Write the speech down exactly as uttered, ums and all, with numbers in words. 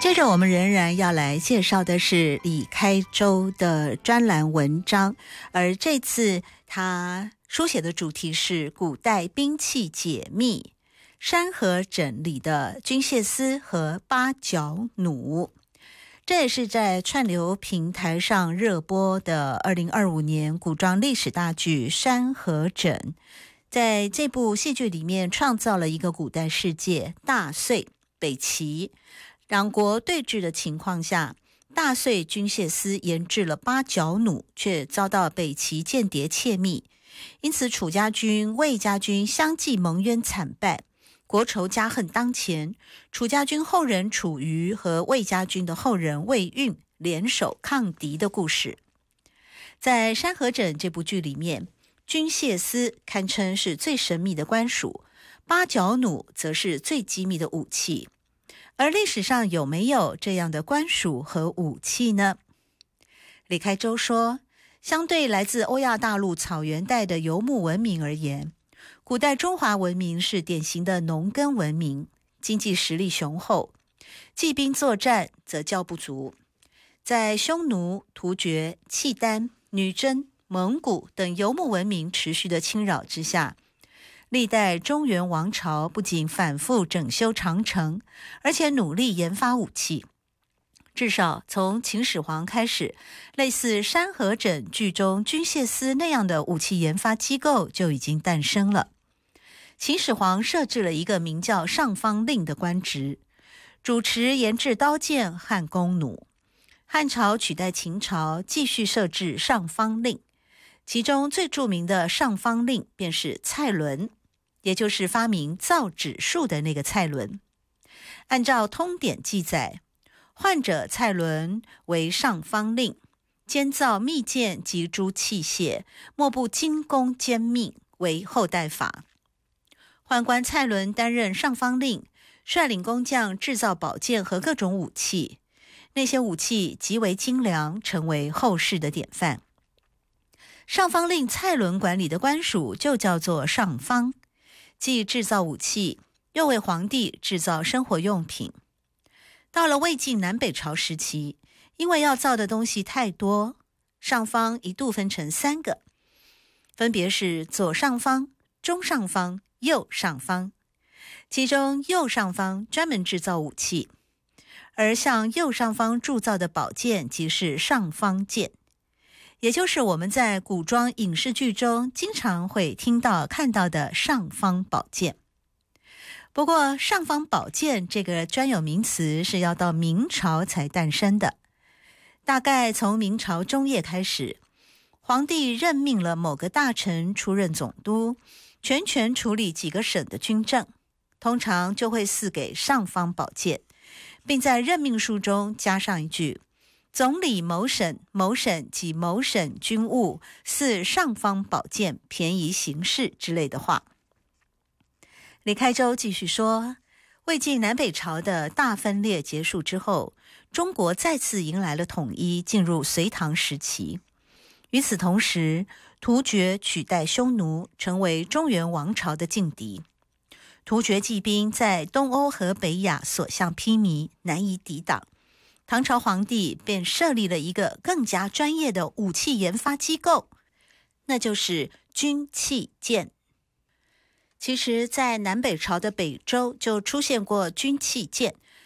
接着我们仍然要来介绍的是李开周的专栏文章，而这次他书写的主题是古代兵器解密，山河枕里的军械丝和八角弩。这也是在串流平台上热播的二零二五年古装历史大剧《山河枕》。在这部戏剧里面创造了一个古代世界，大遂、北齐两国对峙的情况下，大遂军械司研制了八角弩，却遭到北齐间谍窃密，因此楚家军、魏家军相继蒙冤惨败，国仇家恨当前。楚家军后人楚瑜和魏家军的后人魏运联手抗敌的故事。在《山河枕》这部剧里面，军械司堪称是最神秘的官署，八角弩则是最机密的武器。而历史上有没有这样的官署和武器呢？李开周说，相对来自欧亚大陆草原带的游牧文明而言，古代中华文明是典型的农耕文明，经济实力雄厚，骑兵作战则较不足。在匈奴、突厥、契丹、女真、蒙古等游牧文明持续的侵扰之下，历代中原王朝不仅反复整修长城，而且努力研发武器。至少从秦始皇开始，类似《山河枕》剧中军械司那样的武器研发机构就已经诞生了。秦始皇设置了一个名叫上方令的官职，主持研制刀剑和弓弩。汉朝取代秦朝，继续设置上方令，其中最著名的上方令便是蔡伦，也就是发明造纸术的那个蔡伦。按照通典记载，患者蔡伦为上方令，监造密剑及诸器械，莫不精工兼密，为后代法。宦官蔡伦担任上方令，率领工匠制造宝剑和各种武器，那些武器极为精良，成为后世的典范。上方令蔡伦管理的官署就叫做上方，既制造武器，又为皇帝制造生活用品。到了魏晋南北朝时期，因为要造的东西太多，上方一度分成三个，分别是左上方、中上方、右上方。其中右上方专门制造武器，而向右上方铸造的宝剑即是上方剑，也就是我们在古装影视剧中经常会听到看到的尚方宝剑。不过尚方宝剑这个专有名词是要到明朝才诞生的，大概从明朝中叶开始，皇帝任命了某个大臣出任总督，全权处理几个省的军政，通常就会赐给尚方宝剑，并在任命书中加上一句总理某省某省及某省军务赐尚方宝剑，便宜行事之类的话。李开周继续说，魏晋南北朝的大分裂结束之后，中国再次迎来了统一，进入隋唐时期。与此同时，突厥取代匈奴，成为中原王朝的劲敌。突厥骑兵在东欧和北亚所向披靡，难以抵挡。唐朝皇帝便设立了一个更加专业的武器研发机构，那就是军器监。其实在南北朝的北周就出现过军器监，